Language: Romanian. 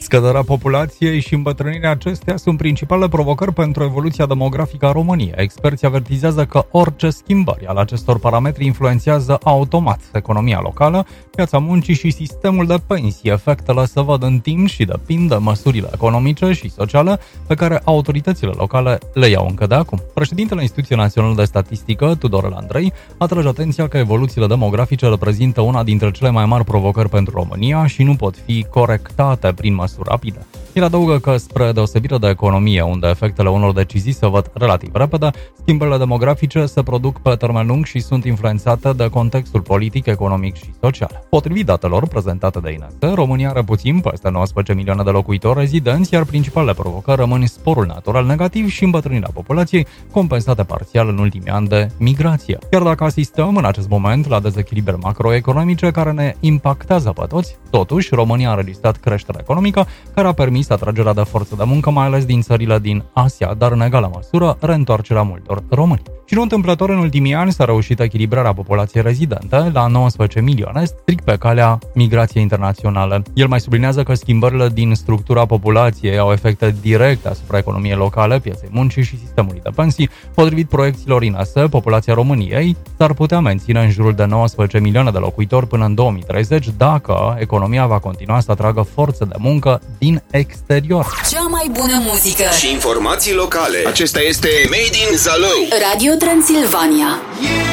Scăderea populației și îmbătrânirea acesteia sunt principalele provocări pentru evoluția demografică a României. Experții avertizează că orice schimbări ale acestor parametri influențează automat economia locală, piața muncii și sistemul de pensii. Efectele se văd în timp și depind de măsurile economice și sociale pe care autoritățile locale le iau încă de acum. Președintele Instituției Naționale de Statistică, Tudorel Andrei, atrage atenția că evoluțiile demografice reprezintă una dintre cele mai mari provocări pentru România și nu pot fi corectate prin măsuri rapide. El adaugă că, spre deosebire de economie, unde efectele unor decizii se văd relativ repede, schimbările demografice se produc pe termen lung și sunt influențate de contextul politic, economic și social. Potrivit datelor prezentate de INS, România are puțin peste 19 milioane de locuitori rezidenți, iar principalele provocări rămân sporul natural negativ și îmbătrânirea populației, compensate parțial în ultimii ani de migrație. Chiar dacă asistăm în acest moment la dezechilibre macroeconomice care ne impactează pe toți, totuși România a înregistrat creștere economică care a permis atragerea de forță de muncă, mai ales din țările din Asia, dar în egală măsură reîntoarcerea multor români. Și nu întâmplător, în ultimii ani s-a reușit echilibrarea populației rezidente la 19 milioane, strict pe calea migrației internaționale. El mai sublinează că schimbările din structura populației au efecte directe asupra economiei locale, pieței muncii și sistemului de pensii. Potrivit proiecțiilor INS, populația României s-ar putea menține în jurul de 19 milioane de locuitori până în 2030, dacă economia va continua să atragă forță de muncă din exterior. Cea mai bună muzică și informații locale. Acesta este Made in Zalău. Radio Transilvania.